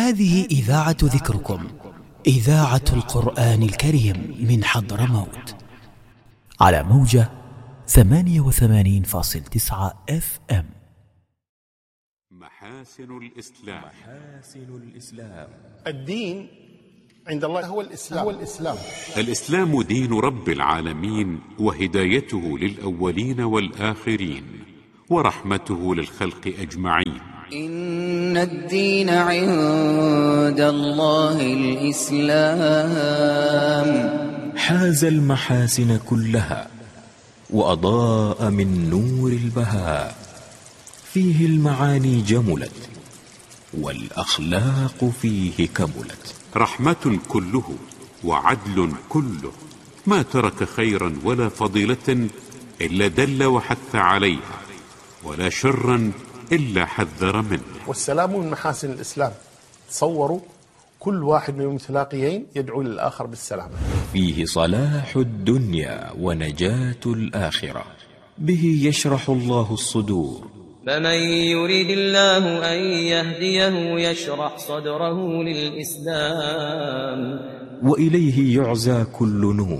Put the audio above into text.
هذه إذاعة ذكركم، إذاعة القرآن الكريم من حضرموت، على موجة 88.9 FM. محاسن الإسلام. الدين عند الله هو الإسلام. الإسلام دين رب العالمين، وهدايته للأولين والآخرين، ورحمته للخلق أجمعين. إن الدين عند الله الإسلام. حاز المحاسن كلها وأضاء من نور البهاء، فيه المعاني جملت والأخلاق فيه كملت. رحمة كله وعدل كله، ما ترك خيرا ولا فضيلة إلا دل وحث عليها، ولا شرا إلا حذر منه. والسلام من محاسن الإسلام. تصوروا كل واحد من المتلاقيين يدعو للآخر بالسلام. فيه صلاح الدنيا ونجاة الآخرة، به يشرح الله الصدور. فمن يريد الله أن يهديه يشرح صدره للإسلام، وإليه يعزى كل نور،